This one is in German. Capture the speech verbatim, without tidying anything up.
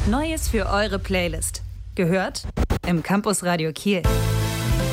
Neues für eure Playlist. Gehört im Campus Radio Kiel.